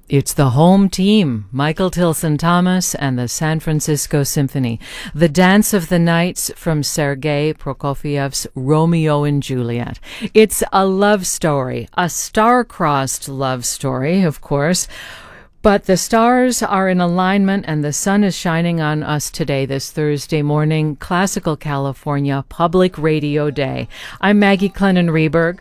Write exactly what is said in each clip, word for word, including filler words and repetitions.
It's the home team, Michael Tilson Thomas and the San Francisco Symphony. The Dance of the Nights from Sergei Prokofiev's Romeo and Juliet. It's a love story, a star-crossed love story, of course. But the stars are in alignment and the sun is shining on us today, this Thursday morning, Classical California Public Radio Day. I'm Maggie Clennon-Reberg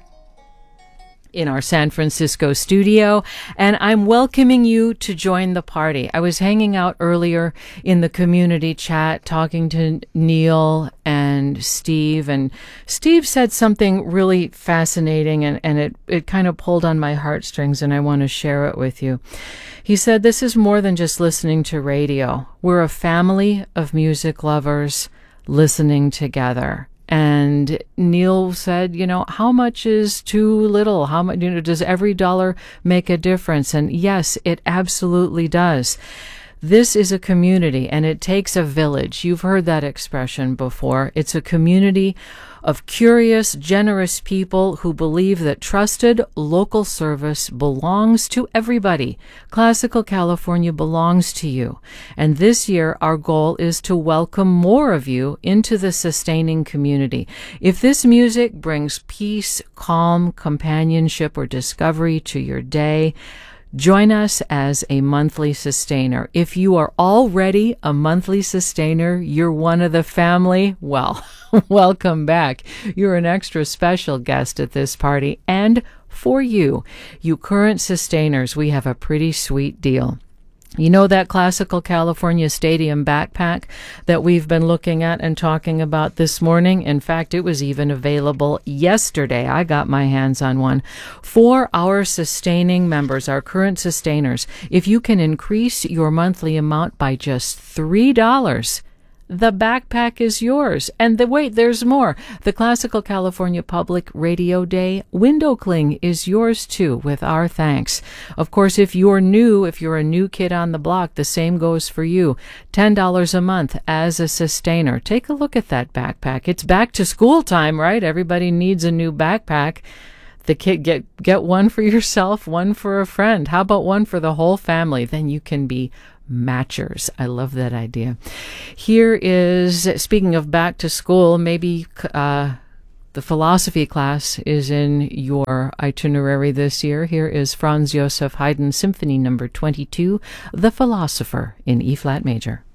in our San Francisco studio, and I'm welcoming you to join the party. I was hanging out earlier in the community chat talking to Neil and Steve, and Steve said something really fascinating, and, and it, it kind of pulled on my heartstrings, and I want to share it with you. He said, this is more than just listening to radio. We're a family of music lovers listening together. And Neil said, you know, how much is too little? How much, you know, does every dollar make a difference? And yes, it absolutely does. This is a community, and it takes a village. You've heard that expression before. It's a community of curious, generous people who believe that trusted local service belongs to everybody. Classical California belongs to you. And this year, our goal is to welcome more of you into the sustaining community. If this music brings peace, calm, companionship, or discovery to your day, join us as a monthly sustainer. If you are already a monthly sustainer, you're one of the family, well, welcome back. You're an extra special guest at this party. And for you, you current sustainers, we have a pretty sweet deal. You know that Classical California Stadium backpack that we've been looking at and talking about this morning? In fact, it was even available yesterday. I got my hands on one. For our sustaining members, our current sustainers, if you can increase your monthly amount by just three dollars, the backpack is yours. And the wait, there's more. The Classical California Public Radio Day window cling is yours too, with our thanks. Of course, if you're new, if you're a new kid on the block, the same goes for you. ten dollars a month as a sustainer. Take a look at that backpack. It's back to school time, right? Everybody needs a new backpack. The kid, get get one for yourself, one for a friend. How about one for the whole family? Then you can be matchers. I love that idea. Here is, speaking of back to school, maybe uh, the philosophy class is in your itinerary this year. Here is Franz Joseph Haydn Symphony number twenty-two, The Philosopher in E-flat major.